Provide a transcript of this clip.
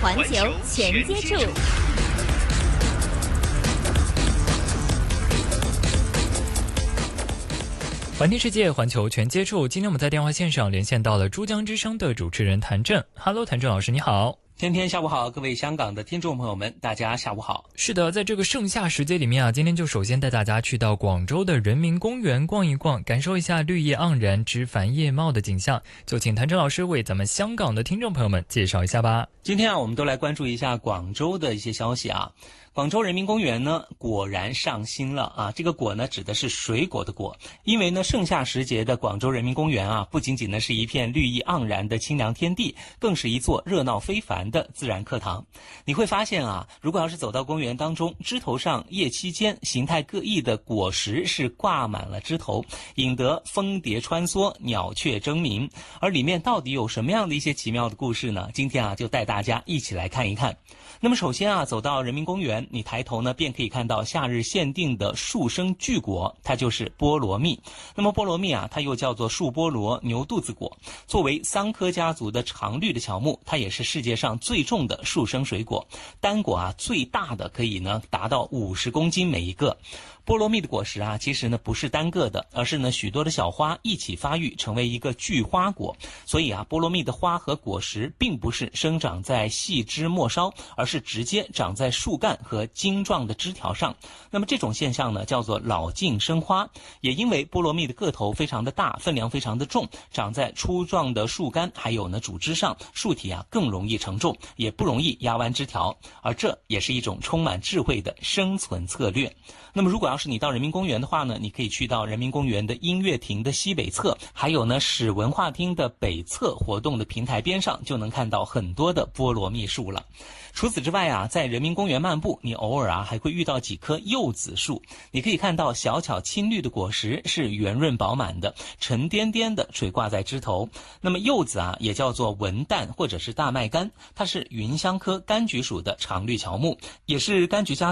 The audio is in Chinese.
环球全接触。 环听世界，环球全接触。今天我们在电话线上连线到了珠江之声的主持人谭震。Hello， 谭震老师，你好。 天天下午好，各位香港的听众朋友们，大家下午好。 是的，在这个盛夏时节里面啊，今天就首先带大家去到广州的人民公园逛一逛，感受一下绿叶盎然、枝繁叶茂的景象。就请谭震老师为咱们香港的听众朋友们介绍一下吧。 今天啊，我们都来关注一下广州的一些消息啊。广州人民公园呢，果然上新了啊！这个果呢，指的是水果的果，因为呢，盛夏时节的广州人民公园啊，不仅仅呢是一片绿意盎然的清凉天地，更是一座热闹非凡的自然课堂。你会发现啊，如果要是走到公园当中，枝头上叶期间形态各异的果实是挂满了枝头，引得蜂蝶穿梭，鸟雀争鸣。而里面到底有什么样的一些奇妙的故事呢？今天啊，就带大家一起来看一看。那么首先啊，走到人民公园，你抬头呢，便可以看到夏日限定的树生巨果，它就是菠萝蜜。那么菠萝蜜啊，它又叫做树菠萝、牛肚子果。作为桑科家族的常绿的乔木，它也是世界上最重的树生水果。单果啊，最大的可以呢达到50公斤每一个。菠萝蜜的果实啊，其实呢不是单个的，而是呢许多的小花一起发育成为一个巨花果。所以啊，菠萝蜜的花和果实并不是生长在细枝末梢，而是直接长在树干和茎状的枝条上。那么这种现象呢，叫做老茎生花。也因为菠萝蜜的个头非常的大，分量非常的重，长在粗壮的树干还有呢主枝上，树体啊更容易承重，也不容易压弯枝条。而这也是一种充满智慧的生存策略。那么如果要是你到人民公园的话呢，你可以去到人民公园的音乐亭的西北侧，还有呢史文化厅的北侧活动的平台边上，就能看到很多的菠萝蜜树了。除此之外啊，在人民公园漫步，你偶尔啊还会遇到几棵柚子树。你可以看到小巧青绿的果实是圆润饱满的，沉甸甸的垂挂在枝头。那么柚子啊，也叫做文旦或者是大麦柑，它是芸香科柑橘属的常绿乔木，也是柑橘家